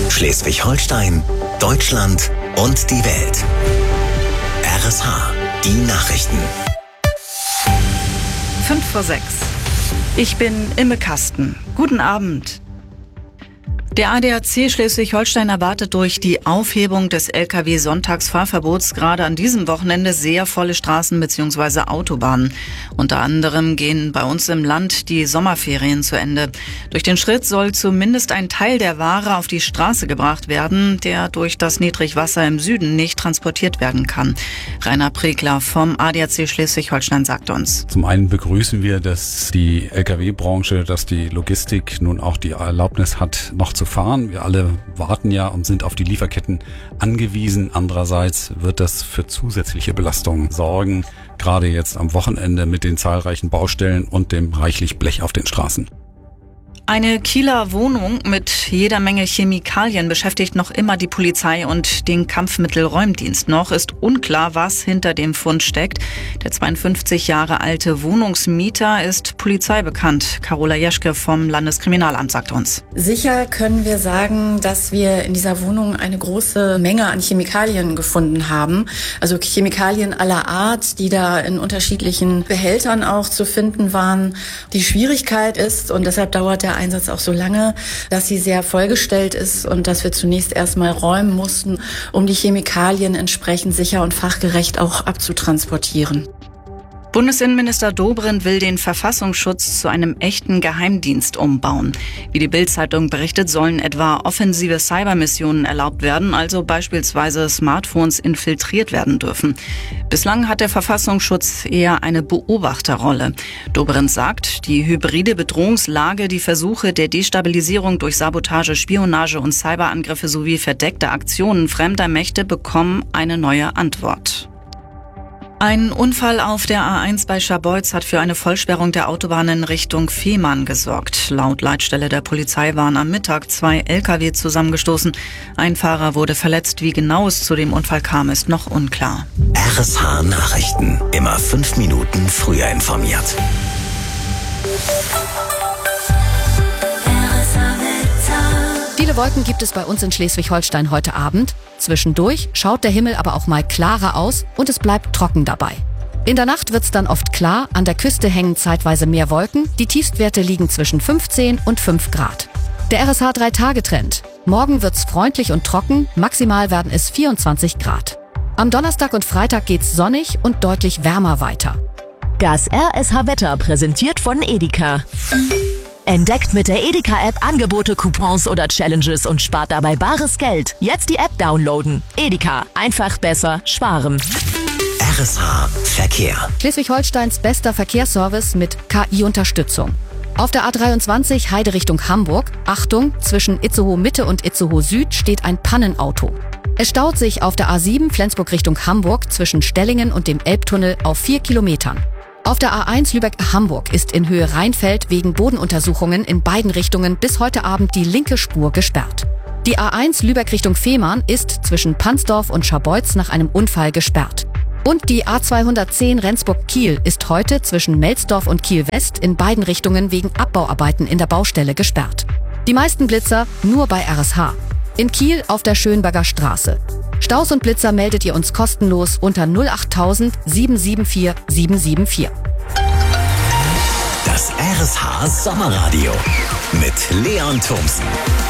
Schleswig-Holstein, Deutschland und die Welt. RSH, die Nachrichten. 5:06. Ich bin Imme Kasten. Guten Abend. Der ADAC Schleswig-Holstein erwartet durch die Aufhebung des Lkw-Sonntagsfahrverbots gerade an diesem Wochenende sehr volle Straßen bzw. Autobahnen. Unter anderem gehen bei uns im Land die Sommerferien zu Ende. Durch den Schritt soll zumindest ein Teil der Ware auf die Straße gebracht werden, der durch das Niedrigwasser im Süden nicht transportiert werden kann. Rainer Pregler vom ADAC Schleswig-Holstein sagt uns. Zum einen begrüßen wir, dass die Lkw-Branche, dass die Logistik nun auch die Erlaubnis hat, noch zu fahren. Wir alle warten ja und sind auf die Lieferketten angewiesen. Andererseits wird das für zusätzliche Belastungen sorgen, gerade jetzt am Wochenende mit den zahlreichen Baustellen und dem reichlich Blech auf den Straßen. Eine Kieler Wohnung mit jeder Menge Chemikalien beschäftigt noch immer die Polizei und den Kampfmittelräumdienst. Noch ist unklar, was hinter dem Fund steckt. Der 52 Jahre alte Wohnungsmieter ist Polizei bekannt. Carola Jeschke vom Landeskriminalamt sagt uns. Sicher können wir sagen, dass wir in dieser Wohnung eine große Menge an Chemikalien gefunden haben. Also Chemikalien aller Art, die da in unterschiedlichen Behältern auch zu finden waren. Die Schwierigkeit ist, und deshalb dauert der Einsatz auch so lange, dass sie sehr vollgestellt ist und dass wir zunächst erstmal räumen mussten, um die Chemikalien entsprechend sicher und fachgerecht auch abzutransportieren. Bundesinnenminister Dobrindt will den Verfassungsschutz zu einem echten Geheimdienst umbauen. Wie die Bild-Zeitung berichtet, sollen etwa offensive Cybermissionen erlaubt werden, also beispielsweise Smartphones infiltriert werden dürfen. Bislang hat der Verfassungsschutz eher eine Beobachterrolle. Dobrindt sagt, die hybride Bedrohungslage, die Versuche der Destabilisierung durch Sabotage, Spionage und Cyberangriffe sowie verdeckte Aktionen fremder Mächte bekommen eine neue Antwort. Ein Unfall auf der A1 bei Scharbeutz hat für eine Vollsperrung der Autobahn in Richtung Fehmarn gesorgt. Laut Leitstelle der Polizei waren am Mittag 2 Lkw zusammengestoßen. Ein Fahrer wurde verletzt. Wie genau es zu dem Unfall kam, ist noch unklar. RSH Nachrichten. Immer 5 Minuten früher informiert. Viele Wolken gibt es bei uns in Schleswig-Holstein heute Abend. Zwischendurch schaut der Himmel aber auch mal klarer aus und es bleibt trocken dabei. In der Nacht wird's dann oft klar, an der Küste hängen zeitweise mehr Wolken, die Tiefstwerte liegen zwischen 15 und 5 Grad. Der RSH 3-Tage-Trend. Morgen wird's freundlich und trocken, maximal werden es 24 Grad. Am Donnerstag und Freitag geht's sonnig und deutlich wärmer weiter. Das RSH-Wetter präsentiert von Edeka. Entdeckt mit der Edeka-App Angebote, Coupons oder Challenges und spart dabei bares Geld. Jetzt die App downloaden. Edeka. Einfach besser sparen. RSH Verkehr. Schleswig-Holsteins bester Verkehrsservice mit KI-Unterstützung. Auf der A23 Heide Richtung Hamburg, Achtung, zwischen Itzehoe Mitte und Itzehoe Süd steht ein Pannenauto. Es staut sich auf der A7 Flensburg Richtung Hamburg zwischen Stellingen und dem Elbtunnel auf 4 Kilometern. Auf der A1 Lübeck-Hamburg ist in Höhe Rheinfeld wegen Bodenuntersuchungen in beiden Richtungen bis heute Abend die linke Spur gesperrt. Die A1 Lübeck Richtung Fehmarn ist zwischen Pansdorf und Scharbeutz nach einem Unfall gesperrt. Und die A210 Rendsburg-Kiel ist heute zwischen Melsdorf und Kiel-West in beiden Richtungen wegen Abbauarbeiten in der Baustelle gesperrt. Die meisten Blitzer nur bei RSH. In Kiel auf der Schönberger Straße. Staus und Blitzer meldet ihr uns kostenlos unter 08000 774 774. Das RSH Sommerradio mit Leon Thomsen.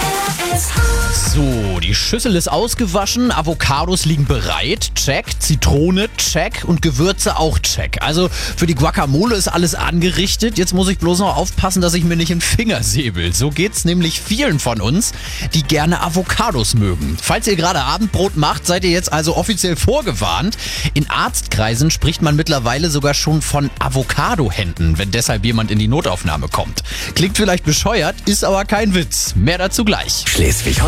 So, die Schüssel ist ausgewaschen, Avocados liegen bereit, check, Zitrone, check und Gewürze auch check. Also für die Guacamole ist alles angerichtet, jetzt muss ich bloß noch aufpassen, dass ich mir nicht in den Finger säbel. So geht's nämlich vielen von uns, die gerne Avocados mögen. Falls ihr gerade Abendbrot macht, seid ihr jetzt also offiziell vorgewarnt. In Arztkreisen spricht man mittlerweile sogar schon von Avocado-Händen, wenn deshalb jemand in die Notaufnahme kommt. Klingt vielleicht bescheuert, ist aber kein Witz. Mehr dazu gleich. Schleswig-Holstein